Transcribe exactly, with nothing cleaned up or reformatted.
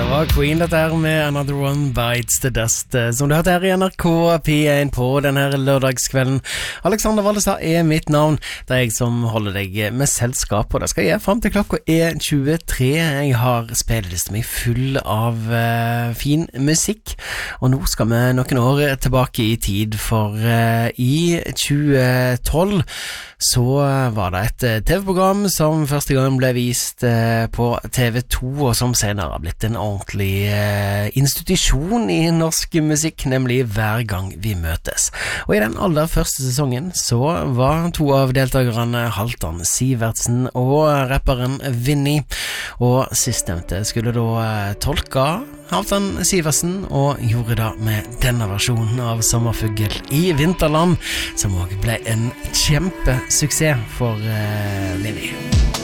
var Queen dette her med Another One Bites the Dust, som du hørte her i N R K P én på denne lørdagskvelden. Alexander Vallestad er mitt navn. Det er jeg som holder deg med selskap, og det skal jeg frem til klokka er tjuetre. Jeg har spillelisten min full av uh, fin musikk, og nå skal vi noen år tilbake i tid, for uh, i tjuetolv så var det et T V-program som første gang ble vist uh, på T V to, og som senere har blitt en ordentlig uh, institusjon i norsk musikk, nemlig Hver gang vi møtes. Og i den aller første sesongen så var to av deltakerne Halvdan Sivertsen og rapperen Vinnie, og sistnevnte skulle da uh, tolke Halvdan Sivertsen, og gjorde det med denne versjonen av Sommerfugl i Vinterland, som også ble en kjempesuksess for uh, Vinnie.